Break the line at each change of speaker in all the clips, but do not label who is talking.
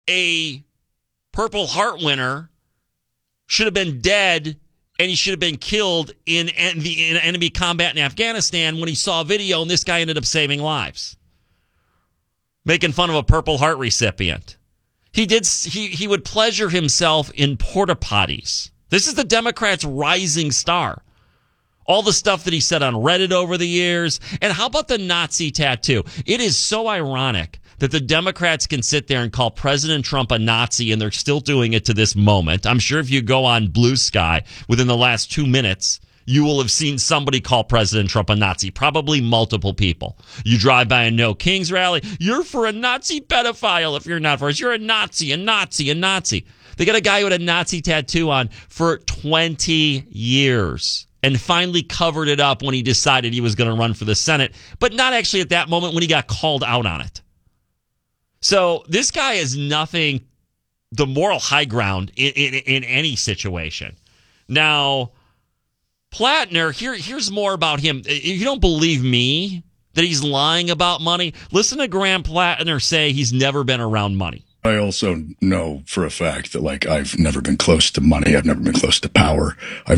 a Purple Heart winner should have been dead and he should have been killed in enemy combat in Afghanistan when he saw a video and this guy ended up saving lives. Making fun of a Purple Heart recipient. He would pleasure himself in porta potties. This is the Democrats' rising star. All the stuff that he said on Reddit over the years. And how about the Nazi tattoo? It is so ironic that the Democrats can sit there and call President Trump a Nazi, and they're still doing it to this moment. I'm sure if you go on Blue Sky within the last 2 minutes, you will have seen somebody call President Trump a Nazi, probably multiple people. You drive by a No Kings rally, you're for a Nazi pedophile if you're not for us. You're a Nazi, a Nazi, a Nazi. They got a guy with a Nazi tattoo on for 20 years and finally covered it up when he decided he was going to run for the Senate, but not actually at that moment when he got called out on it. So this guy is nothing, the moral high ground in any situation. Now, Plattner, here's more about him. If you don't believe me that he's lying about money, listen to Graham Plattner say he's never been around money.
I also know for a fact that, like, I've never been close to money. I've never been close to power. I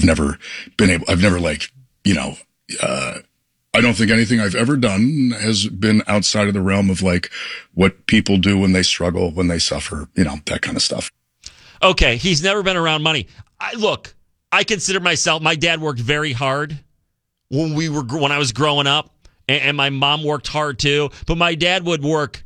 don't think anything I've ever done has been outside of the realm of, like, what people do when they struggle, when they suffer, that kind of stuff.
Okay, he's never been around money. I consider myself, my dad worked very hard when I was growing up, and my mom worked hard too, but my dad would work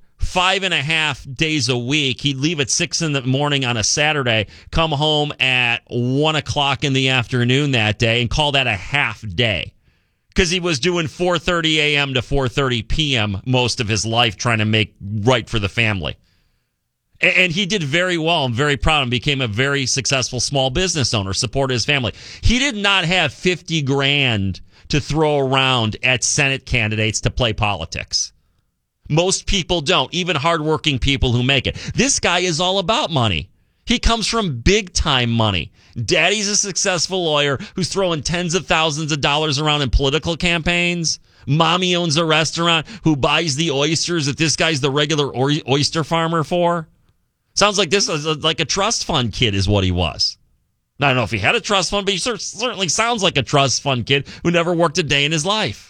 5.5 days a week. He'd leave at 6 a.m. on a Saturday, come home at 1:00 in the afternoon that day, and call that a half day. Because he was doing 4:30 a.m. to 4:30 p.m. most of his life trying to make right for the family. And he did very well. I'm very proud of him. Became a very successful small business owner, supported his family. He did not have $50,000 to throw around at Senate candidates to play politics. Most people don't, even hardworking people who make it. This guy is all about money. He comes from big-time money. Daddy's a successful lawyer who's throwing tens of thousands of dollars around in political campaigns. Mommy owns a restaurant who buys the oysters that this guy's the regular oyster farmer for. Sounds like this is like a trust fund kid is what he was. Now, I don't know if he had a trust fund, but he certainly sounds like a trust fund kid who never worked a day in his life.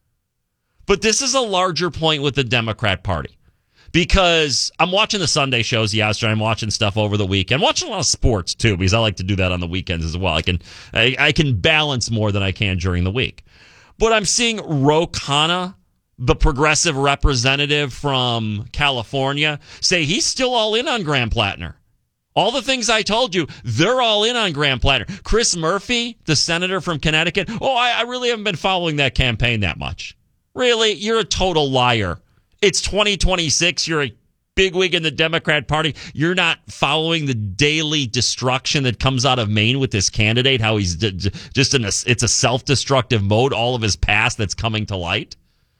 But this is a larger point with the Democrat Party. Because I'm watching the Sunday shows yesterday. I'm watching stuff over the weekend. I'm watching a lot of sports, too, because I like to do that on the weekends as well. I can balance more than I can during the week. But I'm seeing Ro Khanna, the progressive representative from California, say he's still all in on Graham Plattner. All the things I told you, they're all in on Graham Plattner. Chris Murphy, the senator from Connecticut, I really haven't been following that campaign that much. Really? You're a total liar. It's 2026. You're a bigwig in the Democrat Party. You're not following the daily destruction that comes out of Maine with this candidate, how he's just it's a self-destructive mode, all of his past that's coming to light.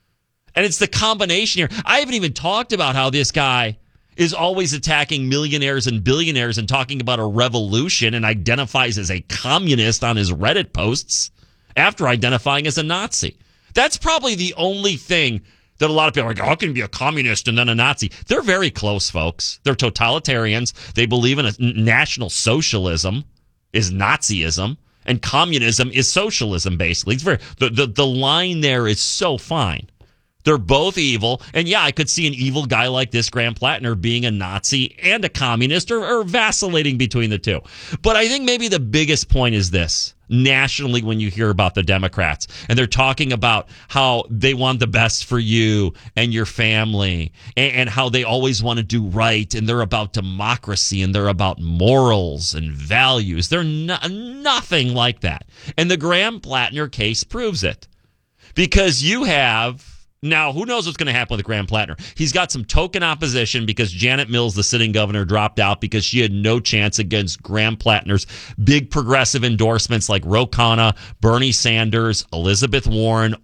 And it's the combination here. I haven't even talked about how this guy is always attacking millionaires and billionaires and talking about a revolution and identifies as a communist on his Reddit posts after identifying as a Nazi. That's probably the only thing that a lot of people are like, how can you be a communist and then a Nazi? They're very close, folks. They're totalitarians. They believe in a national socialism is Nazism, and communism is socialism, basically. It's the line there is so fine. They're both evil. And yeah, I could see an evil guy like this, Graham Plattner, being a Nazi and a communist or vacillating between the two. But I think maybe the biggest point is this. Nationally, when you hear about the Democrats and they're talking about how they want the best for you and your family and how they always want to do right and they're about democracy and they're about morals and values. They're nothing like that. And the Graham Plattner case proves it. Because you have... Now, who knows what's going to happen with Graham Plattner? He's got some token opposition because Janet Mills, the sitting governor, dropped out because she had no chance against Graham Plattner's big progressive endorsements like Ro Khanna, Bernie Sanders, Elizabeth Warren.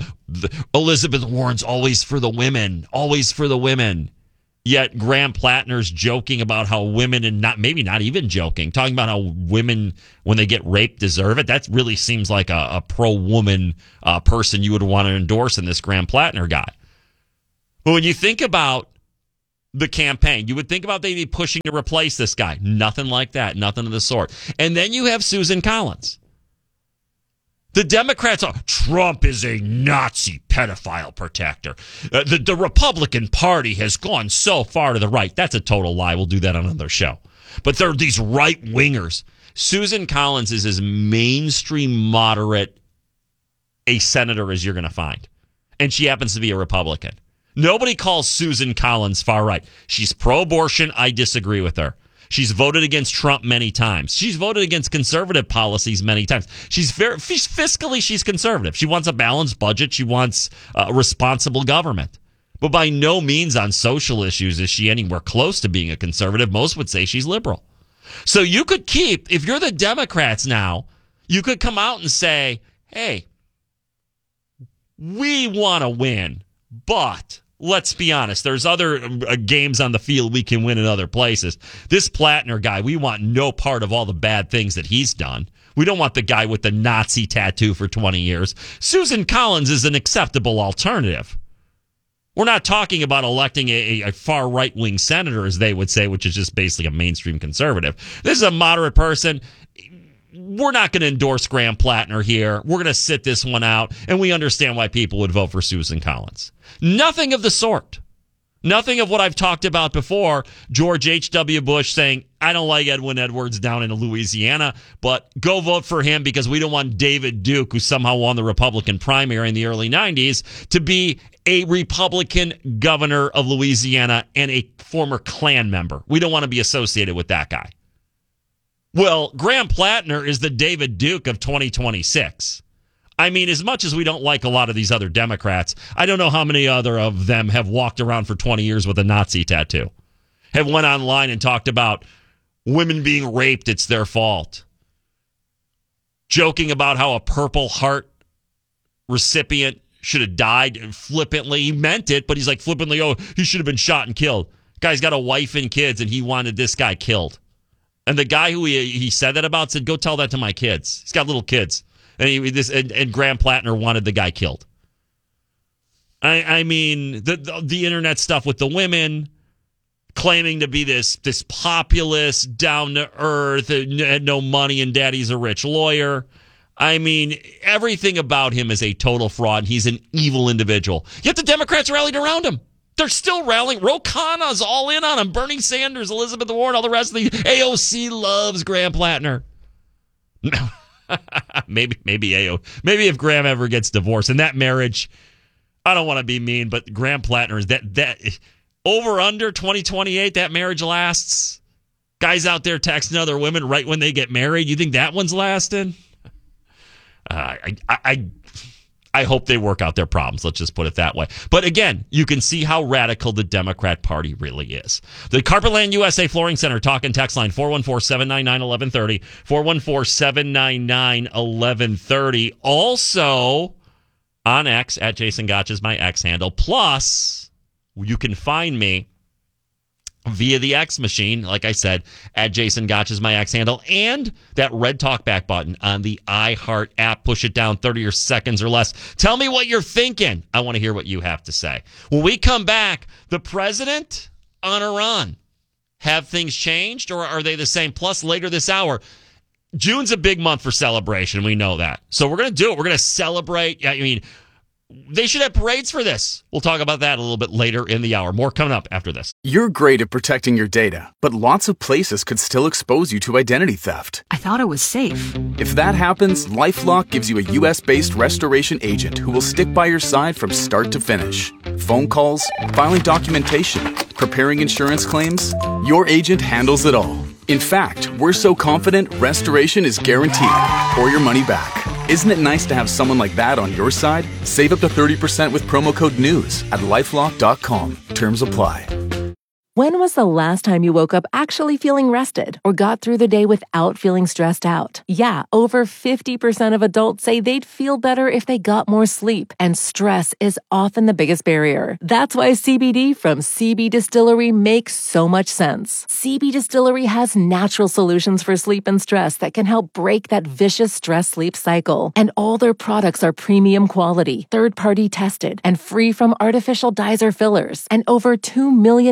Elizabeth Warren's always for the women, always for the women. Yet Graham Plattner's joking about how women, and maybe not even joking, talking about how women, when they get raped, deserve it. That really seems like a pro-woman person you would want to endorse in this Graham Plattner guy. But when you think about the campaign. You would think about they'd be pushing to replace this guy. Nothing like that. Nothing of the sort. And then you have Susan Collins. The Democrats are, Trump is a Nazi pedophile protector. The Republican Party has gone so far to the right. That's a total lie. We'll do that on another show. But they're these right-wingers. Susan Collins is as mainstream moderate a senator as you're going to find. And she happens to be a Republican. Nobody calls Susan Collins far right. She's pro-abortion. I disagree with her. She's voted against Trump many times. She's voted against conservative policies many times. She's fiscally, she's conservative. She wants a balanced budget. She wants a responsible government. But by no means on social issues is she anywhere close to being a conservative. Most would say she's liberal. So you could keep, if you're the Democrats now, you could come out and say, hey, we want to win, but let's be honest, there's other games on the field we can win in other places. This Plattner guy, we want no part of all the bad things that he's done. We don't want the guy with the Nazi tattoo for 20 years. Susan Collins is an acceptable alternative. We're not talking about electing a far right-wing senator, as they would say, which is just basically a mainstream conservative. This is a moderate person. We're not going to endorse Graham Plattner here. We're going to sit this one out, and we understand why people would vote for Susan Collins. Nothing of the sort. Nothing of what I've talked about before. George H.W. Bush saying, I don't like Edwin Edwards down in Louisiana, but go vote for him because we don't want David Duke, who somehow won the Republican primary in the early 90s, to be a Republican governor of Louisiana and a former Klan member. We don't want to be associated with that guy. Well, Graham Plattner is the David Duke of 2026. I mean, as much as we don't like a lot of these other Democrats, I don't know how many other of them have walked around for 20 years with a Nazi tattoo, have went online and talked about women being raped, it's their fault, joking about how a Purple Heart recipient should have died flippantly. He meant it, but he's like flippantly, oh, he should have been shot and killed. Guy's got a wife and kids, and he wanted this guy killed. And the guy who he said that about said, go tell that to my kids. He's got little kids. And Graham Plattner wanted the guy killed. I mean, the internet stuff with the women claiming to be this populist, down to earth, had no money, and daddy's a rich lawyer. I mean, everything about him is a total fraud. He's an evil individual. Yet the Democrats rallied around him. They're still rallying. Ro Khanna's all in on him. Bernie Sanders, Elizabeth Warren, all the rest of the AOC loves Graham Plattner. maybe if Graham ever gets divorced in that marriage, I don't want to be mean, but Graham Plattner is that over under 2028 that marriage lasts. Guys out there texting other women right when they get married. You think that one's lasting? I hope they work out their problems. Let's just put it that way. But again, you can see how radical the Democrat Party really is. The Carpetland USA Flooring Center talk and text line 414-799-1130. 414-799-1130. Also on X at Jason Gotch is my X handle. Plus, you can find me via the X machine, like I said, at Jason Gotch is my X handle, and that red talkback button on the iHeart app. Push it down 30 seconds or less. Tell me what you're thinking. I want to hear what you have to say. When we come back, the president on Iran. Have things changed, or are they the same? Plus, later this hour, June's a big month for celebration. We know that. So we're going to do it. We're going to celebrate. I mean, they should have parades for this. We'll talk about that a little bit later in the hour. More coming up after this.
You're great at protecting your data, but lots of places could still expose you to identity theft.
I thought it was safe.
If that happens, LifeLock gives you a U.S.-based restoration agent who will stick by your side from start to finish. Phone calls, filing documentation, preparing insurance claims. Your agent handles it all. In fact, we're so confident restoration is guaranteed or your money back. Isn't it nice to have someone like that on your side? Save up to 30% with promo code NEWS at LifeLock.com. Terms apply.
When was the last time you woke up actually feeling rested or got through the day without feeling stressed out? Yeah, over 50% of adults say they'd feel better if they got more sleep, and stress is often the biggest barrier. That's why CBD from CB Distillery makes so much sense. CB Distillery has natural solutions for sleep and stress that can help break that vicious stress-sleep cycle. And all their products are premium quality, third-party tested, and free from artificial dyes or fillers. And over 2 million customers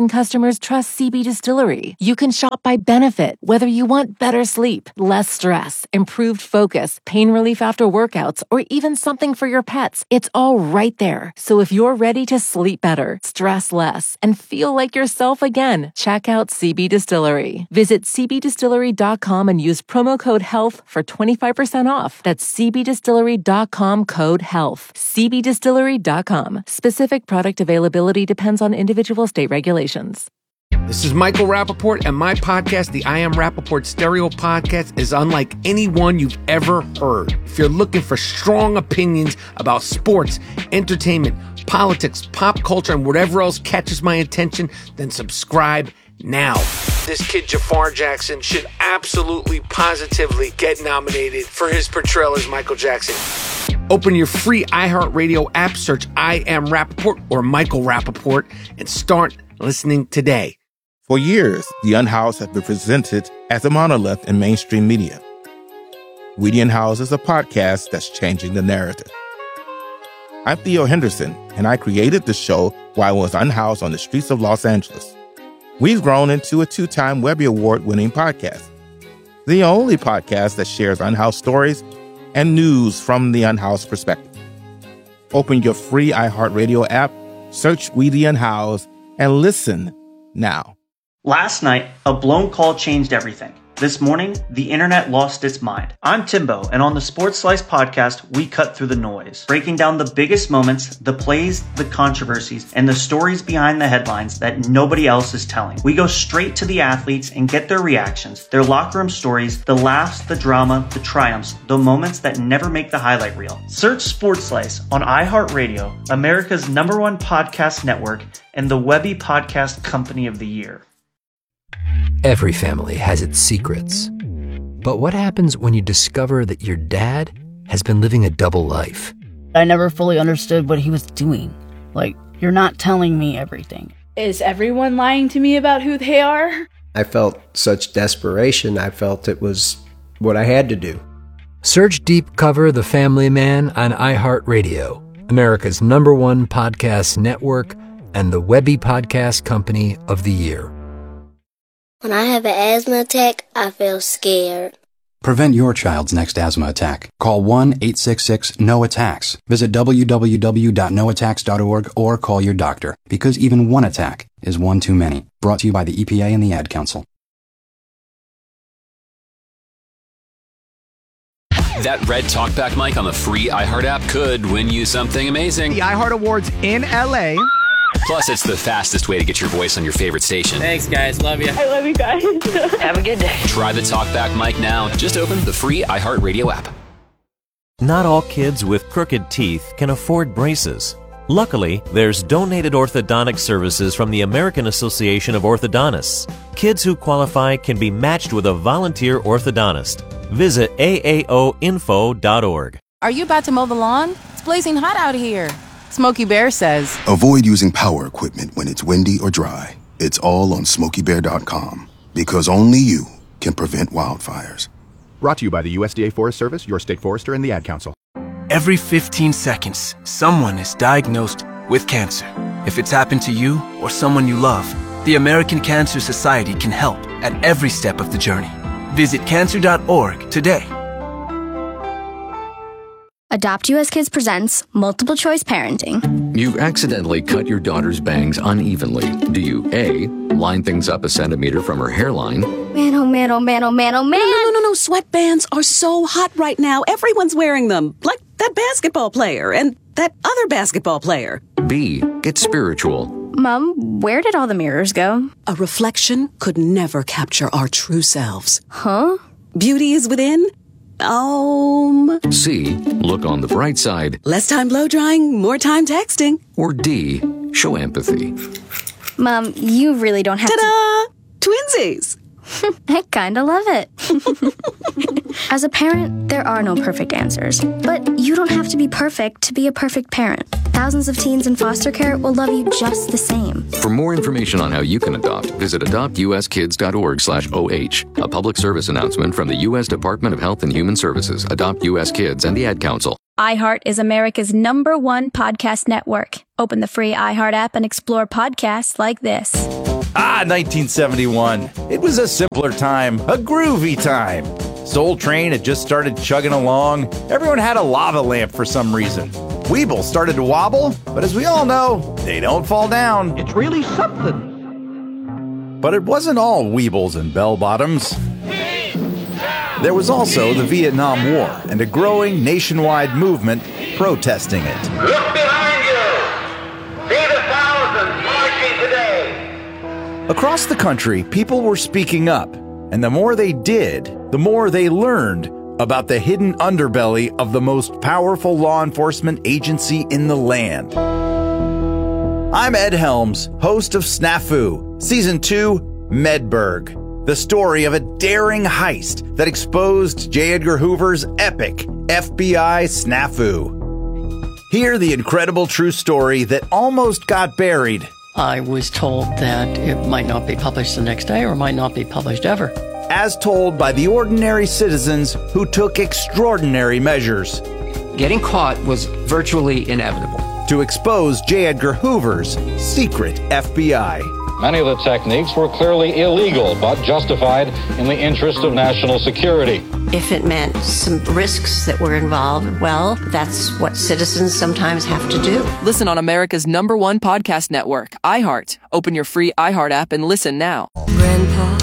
customers trust CB Distillery. You can shop by benefit, whether you want better sleep, less stress, improved focus, pain relief after workouts, or even something for your pets. It's all right there. So if you're ready to sleep better, stress less, and feel like yourself again, check out CB Distillery. Visit cbdistillery.com and use promo code HEALTH for 25% off. That's cbdistillery.com, code HEALTH. cbdistillery.com. Specific product availability depends on individual state regulations.
This is Michael Rappaport, and my podcast, the I Am Rappaport Stereo Podcast, is unlike any one you've ever heard. If you're looking for strong opinions about sports, entertainment, politics, pop culture, and whatever else catches my attention, then subscribe now. This kid Jafar Jackson should absolutely, positively get nominated for his portrayal as Michael Jackson. Open your free iHeartRadio app, search I Am Rappaport or Michael Rappaport, and start listening today.
For years, The Unhoused has been presented as a monolith in mainstream media. We the Unhoused is a podcast that's changing the narrative. I'm Theo Henderson, and I created the show while I was unhoused on the streets of Los Angeles. We've grown into a 2-time Webby Award-winning podcast, the only podcast that shares unhoused stories and news from the unhoused perspective. Open your free iHeartRadio app, search We the Unhoused, and listen now.
Last night, a blown call changed everything. This morning, the internet lost its mind. I'm Timbo, and on the Sports Slice podcast, we cut through the noise, breaking down the biggest moments, the plays, the controversies, and the stories behind the headlines that nobody else is telling. We go straight to the athletes and get their reactions, their locker room stories, the laughs, the drama, the triumphs, the moments that never make the highlight reel. Search Sports Slice on iHeartRadio, America's #1 podcast network, and the Webby Podcast Company of the Year.
Every family has its secrets. But what happens when you discover that your dad has been living a double life?
I never fully understood what he was doing. Like, you're not telling me everything.
Is everyone lying to me about who they are?
I felt such desperation. I felt it was what I had to do.
Search Deep Cover The Family Man on iHeartRadio, America's #1 podcast network, and the Webby Podcast Company of the Year.
When I have an asthma attack, I feel scared.
Prevent your child's next asthma attack. Call 1-866-NO-ATTACKS. Visit www.noattacks.org or call your doctor, because even one attack is one too many. Brought to you by the EPA and the Ad Council.
That red talkback mic on the free iHeart app could win you something amazing.
The iHeart Awards in LA.
Plus, it's the fastest way to get your voice on your favorite station.
Thanks, guys. Love you.
I love you guys.
Have a good day.
Try the talkback mic now. Just open the free iHeartRadio app.
Not all kids with crooked teeth can afford braces. Luckily, there's donated orthodontic services from the American Association of Orthodontists. Kids who qualify can be matched with a volunteer orthodontist. Visit aaoinfo.org.
Are you about to mow the lawn? It's blazing hot out here. Smokey Bear says,
avoid using power equipment when it's windy or dry. It's all on SmokeyBear.com, because only you can prevent wildfires.
Brought to you by the USDA Forest Service, your state forester, and the Ad Council.
Every 15 seconds, someone is diagnosed with cancer. If it's happened to you or someone you love, the American Cancer Society can help at every step of the journey. Visit cancer.org today.
Adopt US Kids presents Multiple Choice Parenting.
You accidentally cut your daughter's bangs unevenly. Do you A, line things up a centimeter from her hairline?
Man, oh man, oh man, oh man, oh man.
No. Sweatbands are so hot right now. Everyone's wearing them. Like that basketball player and that other basketball player.
B, get spiritual.
Mom, where did all the mirrors go?
A reflection could never capture our true selves.
Huh?
Beauty is within.
C, look on the bright side.
Less time blow drying, more time texting.
Or D, show empathy.
Mom, you really don't have
Ta-da! Twinsies!
I kinda love it. As a parent, there are no perfect answers. But you don't have to be perfect to be a perfect parent. Thousands of teens in foster care will love you just the same.
For more information on how you can adopt, visit adoptuskids.org/OH. A public service announcement from the U.S. Department of Health and Human Services, Adopt U.S. Kids, and the Ad Council.
iHeart is America's #1 podcast network. Open the free iHeart app and explore podcasts like this.
1971. It was a simpler time, a groovy time. Soul Train had just started chugging along. Everyone had a lava lamp for some reason. Weeble started to wobble, but as we all know, they don't fall down. It's really something. But it wasn't all Weebles and bell-bottoms. There was also the Vietnam War and a growing nationwide movement protesting it.
Look behind you! See the thousands marching today!
Across the country, people were speaking up, and the more they did, the more they learned about the hidden underbelly of the most powerful law enforcement agency in the land. I'm Ed Helms, host of Snafu, Season 2, Medberg, the story of a daring heist that exposed J. Edgar Hoover's epic FBI snafu. Hear the incredible true story that almost got buried.
I was told that it might not be published the next day or might not be published ever.
As told by the ordinary citizens who took extraordinary measures.
Getting caught was virtually inevitable.
To expose J. Edgar Hoover's secret FBI.
Many of the techniques were clearly illegal, but justified in the interest of national security.
If it meant some risks that were involved, well, that's what citizens sometimes have to do.
Listen on America's #1 podcast network, iHeart. Open your free iHeart app and listen now.
Grandpa,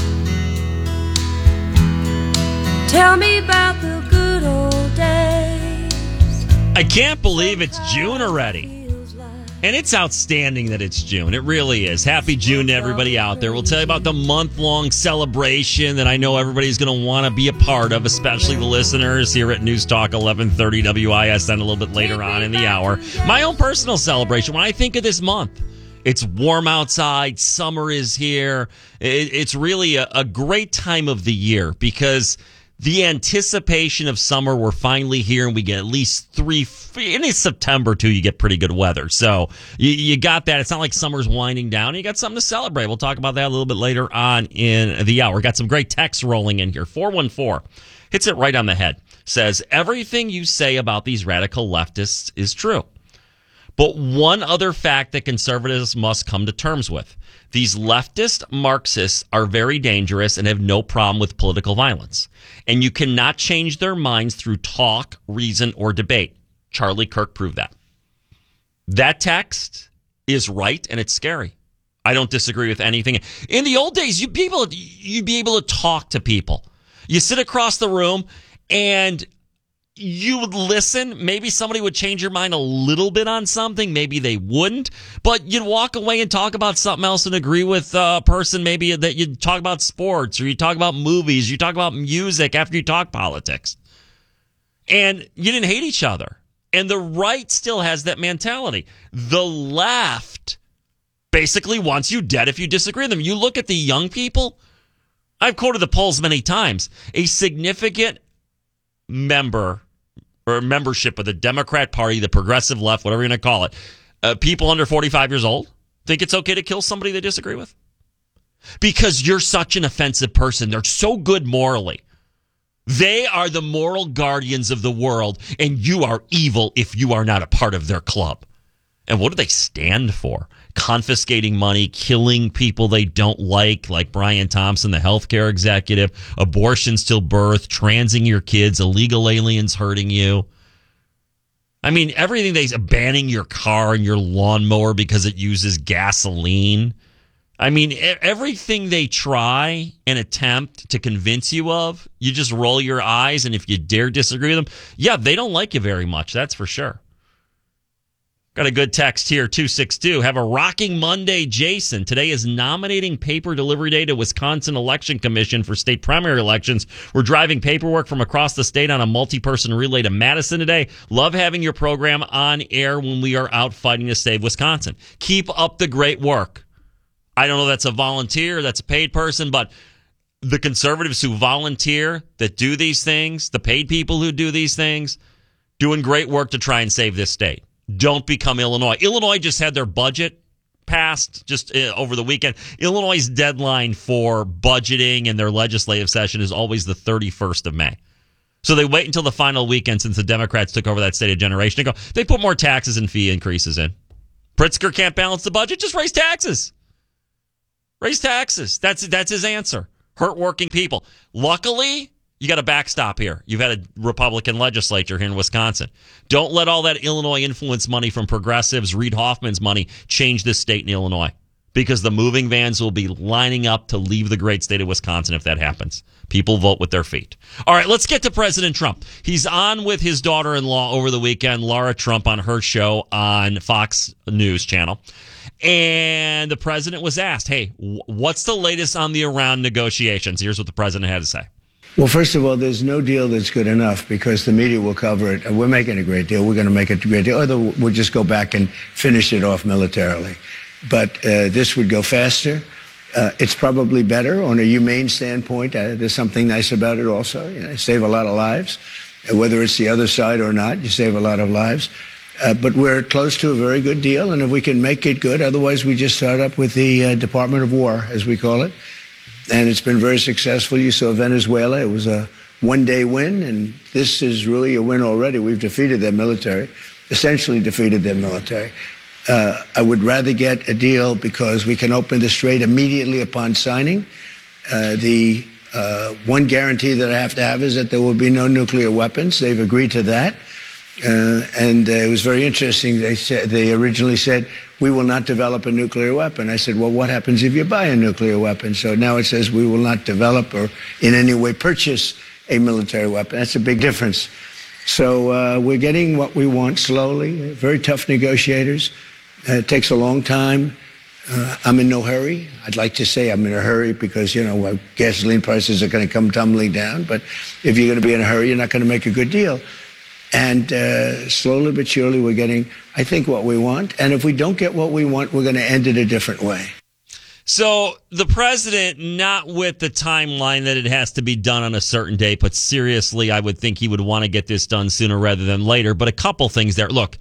tell me about the good old days.
I can't believe it's June already. And it's outstanding that it's June. It really is. Happy June to everybody out there. We'll tell you about the month-long celebration that I know everybody's going to want to be a part of, especially the listeners here at News Talk 1130 WISN a little bit later on in the hour. My own personal celebration, when I think of this month, it's warm outside. Summer is here. It's really a great time of the year because the anticipation of summer, we're finally here, and we get at least and it's September too, you get pretty good weather. So you got that. It's not like summer's winding down. You got something to celebrate. We'll talk about that a little bit later on in the hour. Got some great texts rolling in here. 414 hits it right on the head. Says, everything you say about these radical leftists is true. But one other fact that conservatives must come to terms with. These leftist Marxists are very dangerous and have no problem with political violence. And you cannot change their minds through talk, reason, or debate. Charlie Kirk proved that. That text is right, and it's scary. I don't disagree with anything. In the old days, you'd be able to talk to people. You sit across the room, and you would listen. Maybe somebody would change your mind a little bit on something. Maybe they wouldn't. But you'd walk away and talk about something else and agree with a person maybe that you'd talk about sports or you talk about movies. You talk about music after you talk politics. And you didn't hate each other. And the right still has that mentality. The left basically wants you dead if you disagree with them. You look at the young people. I've quoted the polls many times. A significant membership of the Democrat Party, the progressive left, whatever you're going to call it, people under 45 years old think it's okay to kill somebody they disagree with because you're such an offensive person. They're so good morally. They are the moral guardians of the world, and you are evil if you are not a part of their club. And what do they stand for? Confiscating money, killing people they don't like Brian Thompson, the healthcare executive, abortions till birth, transing your kids, illegal aliens hurting you. I mean, everything banning your car and your lawnmower because it uses gasoline. I mean, everything they try and attempt to convince you of, you just roll your eyes, and if you dare disagree with them, yeah, they don't like you very much, that's for sure. Got a good text here, 262. Have a rocking Monday, Jason. Today is nominating paper delivery day to Wisconsin Election Commission for state primary elections. We're driving paperwork from across the state on a multi-person relay to Madison today. Love having your program on air when we are out fighting to save Wisconsin. Keep up the great work. I don't know if that's a volunteer, that's a paid person, but the conservatives who volunteer, that do these things, the paid people who do these things, doing great work to try and save this state. Don't become Illinois. Illinois just had their budget passed just over the weekend. Illinois' deadline for budgeting and their legislative session is always the 31st of May. So they wait until the final weekend since the Democrats took over that state of generation and go, they put more taxes and fee increases in. Pritzker can't balance the budget, just raise taxes. Raise taxes. That's his answer. Hurt working people. Luckily, you got a backstop here. You've had a Republican legislature here in Wisconsin. Don't let all that Illinois influence money from progressives, Reid Hoffman's money, change this state in Illinois, because the moving vans will be lining up to leave the great state of Wisconsin if that happens. People vote with their feet. All right, let's get to President Trump. He's on with his daughter-in-law over the weekend, Lara Trump, on her show on Fox News Channel. And the president was asked, hey, what's the latest on the Iran negotiations? Here's what the president had to say.
Well, first of all, there's no deal that's good enough because the media will cover it. We're making a great deal. We're going to make a great deal. Or we'll just go back and finish it off militarily. But this would go faster. It's probably better on a humane standpoint. There's something nice about it also. You save a lot of lives. Whether it's the other side or not, you save a lot of lives. But we're close to a very good deal, and if we can make it good, otherwise we just start up with the Department of War, as we call it. And it's been very successful. You saw Venezuela. It was a one-day win, and this is really a win already. We've defeated their military, essentially defeated their military. I would rather get a deal because we can open the strait immediately upon signing. The one guarantee that I have to have is that there will be no nuclear weapons. They've agreed to that. And it was very interesting. They originally said, we will not develop a nuclear weapon. I said, well, what happens if you buy a nuclear weapon? So now it says we will not develop or in any way purchase a military weapon. That's a big difference. So we're getting what we want slowly. Very tough negotiators. It takes a long time. I'm in no hurry. I'd like to say I'm in a hurry because, gasoline prices are going to come tumbling down. But if you're going to be in a hurry, you're not going to make a good deal. And slowly but surely, we're getting, I think, what we want. And if we don't get what we want, we're going to end it a different way.
So the president, not with the timeline that it has to be done on a certain date, but seriously, I would think he would want to get this done sooner rather than later. But a couple things there. Look,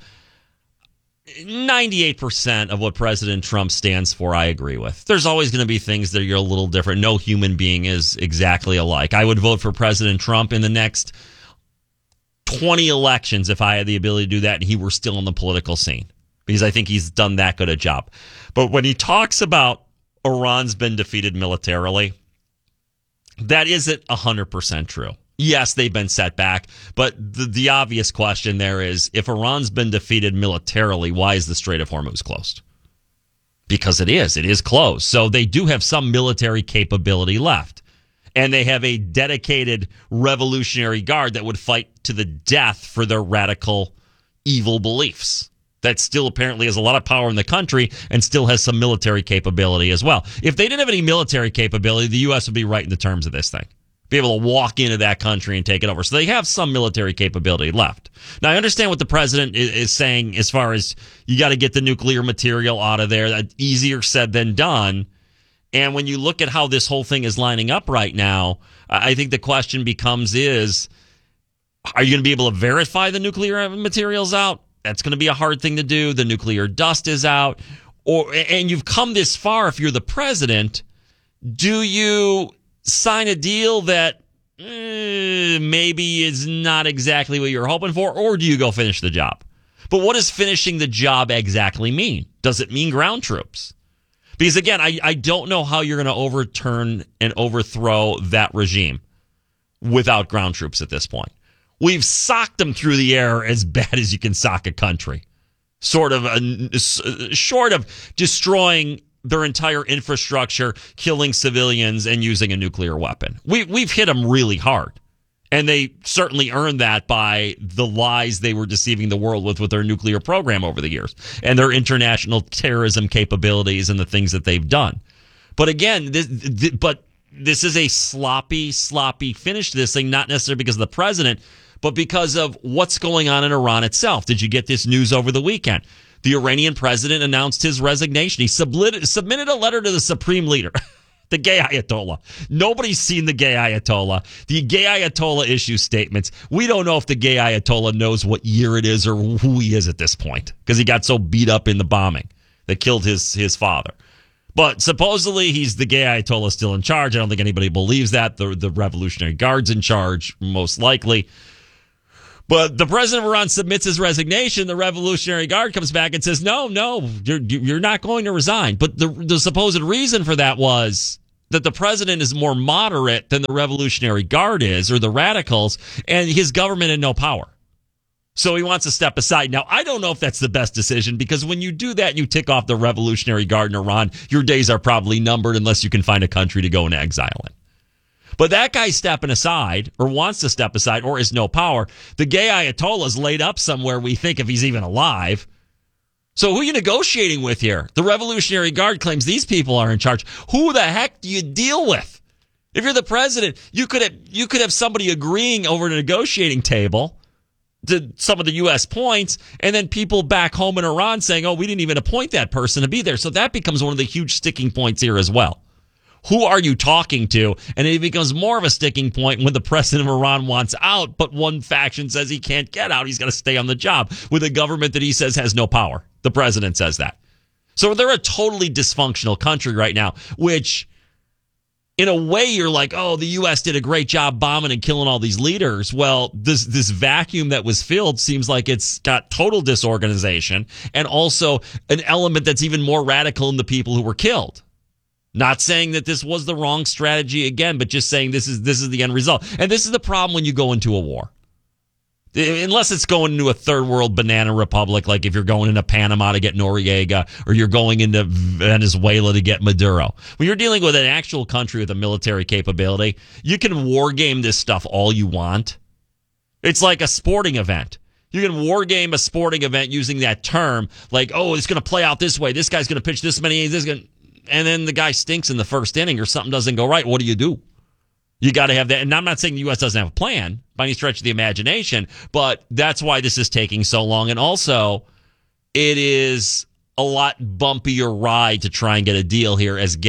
98% of what President Trump stands for, I agree with. There's always going to be things that are a little different. No human being is exactly alike. I would vote for President Trump in the next 20 elections if I had the ability to do that and he were still in the political scene, because I think he's done that good a job. But when he talks about Iran's been defeated militarily, that isn't 100% true. Yes, they've been set back, but the obvious question there is, if Iran's been defeated militarily, why is the Strait of Hormuz closed? Because it is closed. So they do have some military capability left. And they have a dedicated Revolutionary Guard that would fight to the death for their radical, evil beliefs. That still apparently has a lot of power in the country and still has some military capability as well. If they didn't have any military capability, the U.S. would be writing the terms of this thing. Be able to walk into that country and take it over. So they have some military capability left. Now, I understand what the president is saying as far as you got to get the nuclear material out of there. That's easier said than done. And when you look at how this whole thing is lining up right now, I think the question becomes are you going to be able to verify the nuclear materials out? That's going to be a hard thing to do. The nuclear dust is out. And you've come this far. If you're the president, do you sign a deal that maybe is not exactly what you're hoping for, or do you go finish the job? But what does finishing the job exactly mean? Does it mean ground troops? Because, again, I don't know how you're going to overturn and overthrow that regime without ground troops at this point. We've socked them through the air as bad as you can sock a country, short of destroying their entire infrastructure, killing civilians, and using a nuclear weapon. We've hit them really hard. And they certainly earned that by the lies they were deceiving the world with their nuclear program over the years and their international terrorism capabilities and the things that they've done. But again, this is a sloppy finish to this thing, not necessarily because of the president, but because of what's going on in Iran itself. Did you get this news over the weekend? The Iranian president announced his resignation. He submitted a letter to the supreme leader. The gay Ayatollah. Nobody's seen the gay Ayatollah. The gay Ayatollah issues statements. We don't know if the gay Ayatollah knows what year it is or who he is at this point because he got so beat up in the bombing that killed his father. But supposedly he's the gay Ayatollah still in charge. I don't think anybody believes that. The Revolutionary Guard's in charge, most likely. But the president of Iran submits his resignation. The Revolutionary Guard comes back and says, no, you're not going to resign. But the supposed reason for that was that the president is more moderate than the Revolutionary Guard is, or the radicals, and his government had no power. So he wants to step aside. Now, I don't know if that's the best decision, because when you do that and you tick off the Revolutionary Guard in Iran, your days are probably numbered unless you can find a country to go into exile in. But that guy's stepping aside, or wants to step aside, or has no power. The gay Ayatollah's laid up somewhere, we think, if he's even alive. So who are you negotiating with here? The Revolutionary Guard claims these people are in charge. Who the heck do you deal with? If you're the president, you could have somebody agreeing over at a negotiating table to some of the U.S. points, and then people back home in Iran saying, oh, we didn't even appoint that person to be there. So that becomes one of the huge sticking points here as well. Who are you talking to? And it becomes more of a sticking point when the president of Iran wants out, but one faction says he can't get out. He's got to stay on the job with a government that he says has no power. The president says that. So they're a totally dysfunctional country right now, which in a way you're like, oh, the U.S. did a great job bombing and killing all these leaders. Well, this vacuum that was filled seems like it's got total disorganization and also an element that's even more radical in the people who were killed. Not saying that this was the wrong strategy again, but just saying this is the end result. And this is the problem when you go into a war. Unless it's going into a third world banana republic, like if you're going into Panama to get Noriega, or you're going into Venezuela to get Maduro. When you're dealing with an actual country with a military capability, you can war game this stuff all you want. It's like a sporting event. You can war game a sporting event using that term, like, oh, it's going to play out this way. This guy's going to pitch this many innings, and then the guy stinks in the first inning or something doesn't go right. What do? You got to have that. And I'm not saying the U.S. doesn't have a plan by any stretch of the imagination, but that's why this is taking so long. And also, it is a lot bumpier ride to try and get a deal here as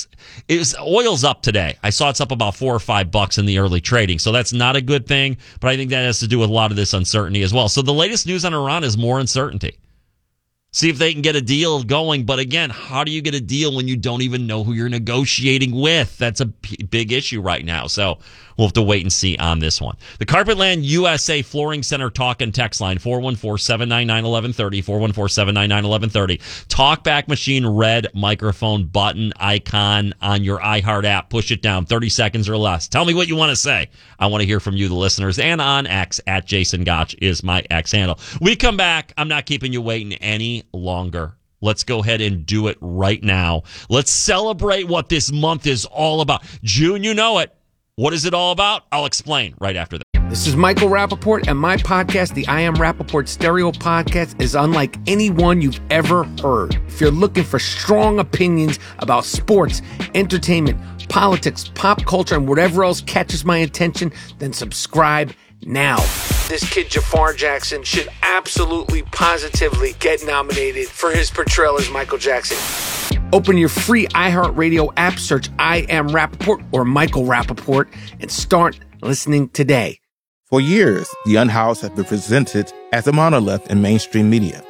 oil's up today. I saw it's up about $4 or $5 in the early trading. So that's not a good thing, but I think that has to do with a lot of this uncertainty as well. So the latest news on Iran is more uncertainty. See if they can get a deal going. But again, how do you get a deal when you don't even know who you're negotiating with? That's a big issue right now. So we'll have to wait and see on this one. The Carpetland USA Flooring Center talk and text line, 414-799-1130, 414-799-1130. Talkback machine, red microphone button icon on your iHeart app. Push it down, 30 seconds or less. Tell me what you want to say. I want to hear from you, the listeners. And on X, at Jason Gotch is my X handle. We come back. I'm not keeping you waiting any longer. Let's go ahead and do it right now. Let's celebrate what this month is all about. June, you know it. What is it all about? I'll explain right after this.
This is Michael Rappaport, and my podcast, the I Am Rappaport Stereo Podcast, is unlike anyone you've ever heard. If you're looking for strong opinions about sports, entertainment, politics, pop culture, and whatever else catches my attention, then subscribe now. This kid Jafar Jackson should absolutely, positively get nominated for his portrayal as Michael Jackson. Open your free iHeartRadio app, search I Am Rappaport or Michael Rappaport, and start listening today.
For years, The Unhoused have been presented as a monolith in mainstream media.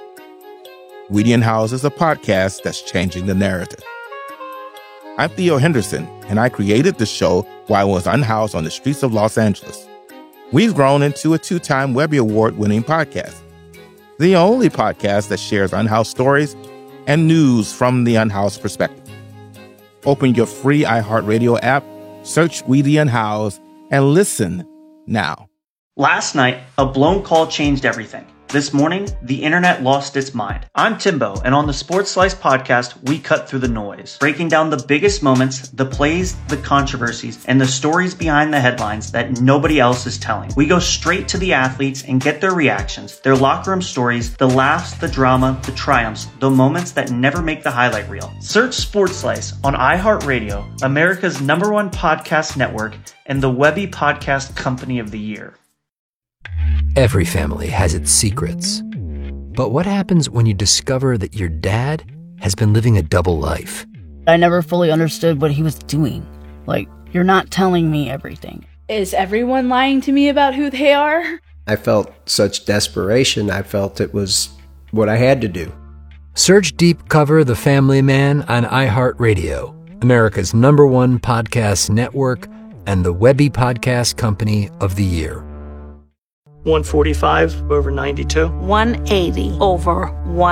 We The Unhoused is a podcast that's changing the narrative. I'm Theo Henderson, and I created the show while I was unhoused on the streets of Los Angeles. We've grown into a 2-time Webby Award-winning podcast, the only podcast that shares unhoused stories and news from the unhoused perspective. Open your free iHeartRadio app, search We The Unhoused, and listen now.
Last night, a blown call changed everything. This morning, the internet lost its mind. I'm Timbo, and on the Sports Slice podcast, we cut through the noise, breaking down the biggest moments, the plays, the controversies, and the stories behind the headlines that nobody else is telling. We go straight to the athletes and get their reactions, their locker room stories, the laughs, the drama, the triumphs, the moments that never make the highlight reel. Search Sports Slice on iHeartRadio, America's #1 podcast network, and the Webby Podcast Company of the Year.
Every family has its secrets. But what happens when you discover that your dad has been living a double life?
I never fully understood what he was doing. Like, you're not telling me everything.
Is everyone lying to me about who they are?
I felt such desperation. I felt it was what I had to do.
Search Deep Cover The Family Man on iHeartRadio, America's #1 podcast network, and the Webby Podcast Company of the Year.
145 over 92.
180 over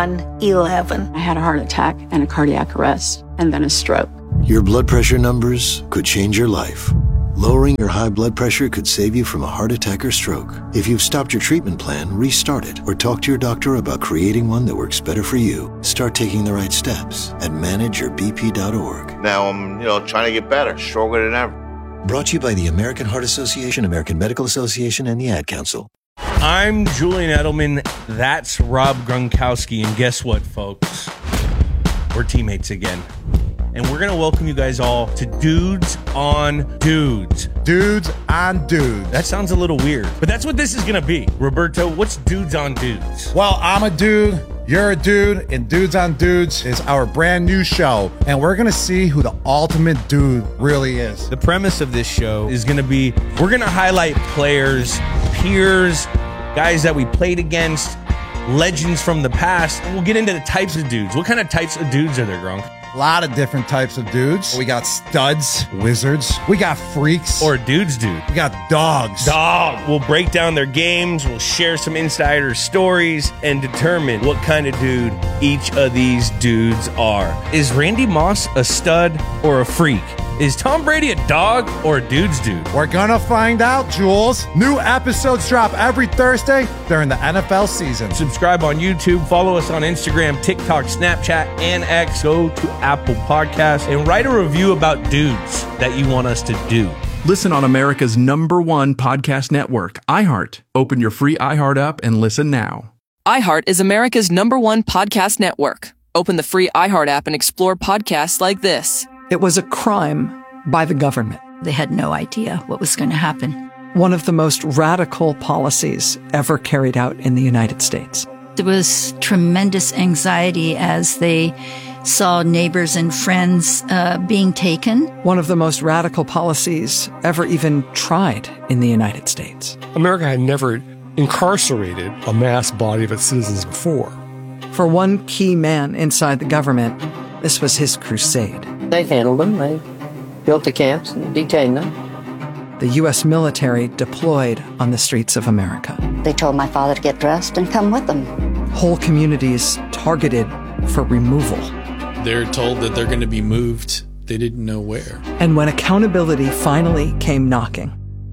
111.
I had a heart attack and a cardiac arrest, and then a stroke.
Your blood pressure numbers could change your life. Lowering your high blood pressure could save you from a heart attack or stroke. If you've stopped your treatment plan, restart it or talk to your doctor about creating one that works better for you. Start taking the right steps at manageyourbp.org.
Now I'm, trying to get better, stronger than ever.
Brought to you by the American Heart Association, American Medical Association, and the Ad Council.
I'm Julian Edelman. That's Rob Gronkowski. And guess what, folks? We're teammates again. And we're going to welcome you guys all to Dudes on Dudes.
Dudes on Dudes.
That sounds a little weird, but that's what this is going to be. Roberto, what's Dudes on Dudes?
Well, I'm a dude, you're a dude, and Dudes on Dudes is our brand new show. And we're going to see who the ultimate dude really is.
The premise of this show is going to be, we're going to highlight players, peers, guys that we played against, legends from the past, and we'll get into the types of dudes. What kind of types of dudes are there, Gronk?
A lot of different types of dudes. We got studs, wizards. We got freaks.
Or dudes.
We got dogs.
We'll break down their games. We'll share some insider stories and determine what kind of dude each of these dudes are. Is Randy Moss a stud or a freak? Is Tom Brady a dog or a dude's dude?
We're gonna find out, Jules. New episodes drop every Thursday during the NFL season.
Subscribe on YouTube, follow us on Instagram, TikTok, Snapchat, and X. Go to Apple Podcasts and write a review about dudes that you want us to do.
Listen on America's #1 podcast network, iHeart. Open your free iHeart app and listen now.
iHeart is America's #1 podcast network. Open the free iHeart app and explore podcasts like this.
It was a crime by the government.
They had no idea what was going to happen.
One of the most radical policies ever carried out in the United States.
There was tremendous anxiety as they saw neighbors and friends being taken.
One of the most radical policies ever even tried in the United States.
America had never incarcerated a mass body of its citizens before.
For one key man inside the government, this was his crusade.
They handled them. They built the camps and detained them.
The U.S. military deployed on the streets of America.
They told my father to get dressed and come with them.
Whole communities targeted for removal.
They're told that they're going to be moved. They didn't know where.
And when accountability finally came knocking,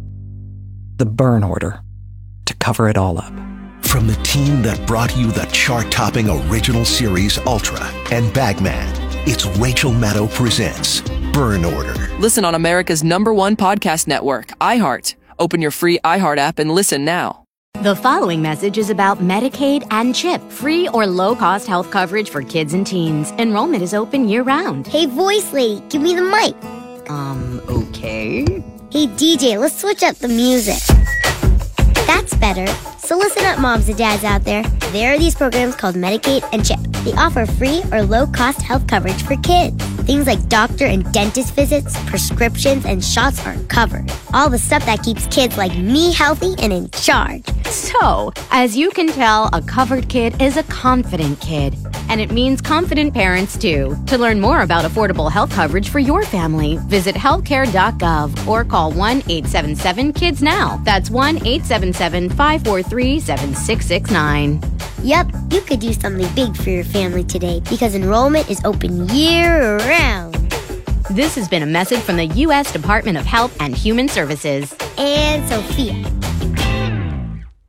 the burn order to cover it all up.
From the team that brought you the chart-topping original series Ultra and Bagman, it's Rachel Maddow presents Burn Order.
Listen on America's #1 podcast network, iHeart. Open your free iHeart app and listen now.
The following message is about Medicaid and CHIP, free or low-cost health coverage for kids and teens. Enrollment is open year-round.
Hey, voice lady, give me the mic.
Okay.
Hey, DJ, let's switch up the music. That's better. So listen up, moms and dads out there. There are these programs called Medicaid and CHIP. They offer free or low-cost health coverage for kids. Things like doctor and dentist visits, prescriptions, and shots are covered. All the stuff that keeps kids like me healthy and in charge.
So, as you can tell, a covered kid is a confident kid. And it means confident parents, too. To learn more about affordable health coverage for your family, visit healthcare.gov or call 1-877-KIDS-NOW. That's 1-877-543-7669.
Yep, you could do something big for your family today because enrollment is open year-round.
This has been a message from the U.S. Department of Health and Human Services.
And Sophia.